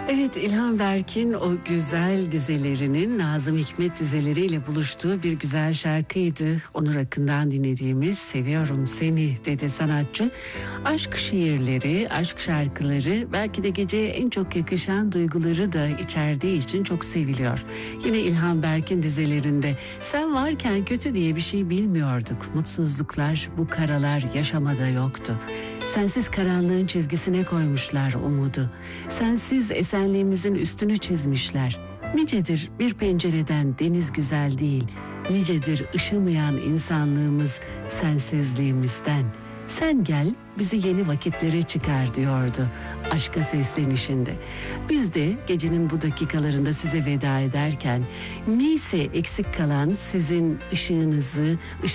Evet, İlhan Berk'in o güzel dizelerinin Nazım Hikmet dizeleriyle buluştuğu bir güzel şarkıydı. Onur Akın'dan dinlediğimiz "Seviyorum Seni" dedi sanatçı. Aşk şiirleri, aşk şarkıları belki de geceye en çok yakışan duyguları da içerdiği için çok seviliyor. Yine İlhan Berk'in dizelerinde "Sen varken kötü diye bir şey bilmiyorduk. Mutsuzluklar, bu karalar yaşamada yoktu. Sensiz karanlığın çizgisine koymuşlar umudu. Sensiz esenliğimizin üstünü çizmişler. Nicedir bir pencereden deniz güzel değil. Nicedir ışımayan insanlığımız sensizliğimizden. Sen gel bizi yeni vakitlere çıkar" diyordu aşka seslenişinde. Biz de gecenin bu dakikalarında size veda ederken neyse eksik kalan sizin ışığınızı,